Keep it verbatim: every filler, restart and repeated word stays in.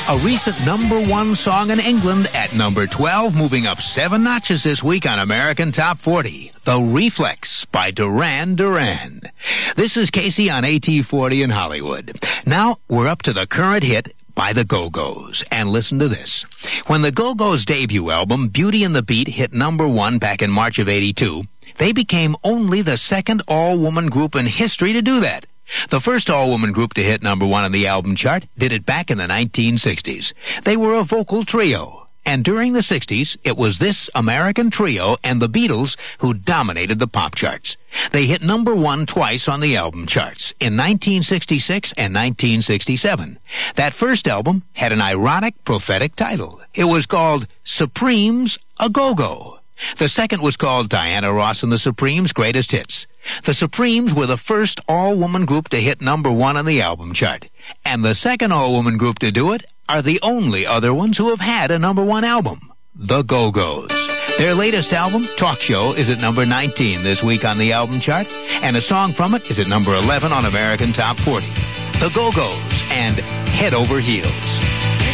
A recent number one song in England at number twelve, moving up seven notches this week on American Top forty. The Reflex by Duran Duran. This is Casey on A T forty in Hollywood. Now, we're up to the current hit by the Go-Go's. And listen to this. When the Go-Go's debut album, Beauty and the Beat, hit number one back in March of eighty-two, they became only the second all-woman group in history to do that. The first all-woman group to hit number one on the album chart did it back in the nineteen sixties. They were a vocal trio. And during the sixties, it was this American trio and the Beatles who dominated the pop charts. They hit number one twice on the album charts, in nineteen sixty-six and nineteen sixty-seven. That first album had an ironic, prophetic title. It was called Supremes A Go-Go. The second was called Diana Ross and the Supremes' Greatest Hits. The Supremes were the first all-woman group to hit number one on the album chart. And the second all-woman group to do it are the only other ones who have had a number one album, the Go-Go's. Their latest album, Talk Show, is at number nineteen this week on the album chart, and a song from it is at number eleven on American Top forty. The Go-Go's and Head Over Heels.